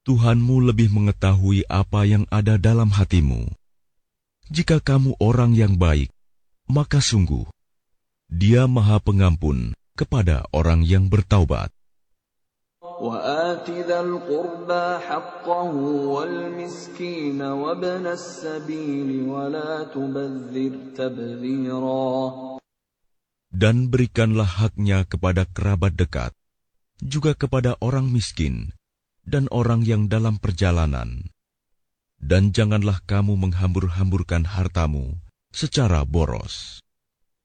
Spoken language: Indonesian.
Tuhanmu lebih mengetahui apa yang ada dalam hatimu. Jika kamu orang yang baik, maka sungguh Dia Maha Pengampun kepada orang yang bertaubat. وَآتِ ذَا الْقُرْبَى حَقَّهُ وَالْمِسْكِينَ وَابْنَ السَّبِيلِ وَلَا تُبَذِّرْ تَبْذِيرًا. Dan berikanlah haknya kepada kerabat dekat, juga kepada orang miskin dan orang yang dalam perjalanan. Dan janganlah kamu menghambur-hamburkan hartamu secara boros.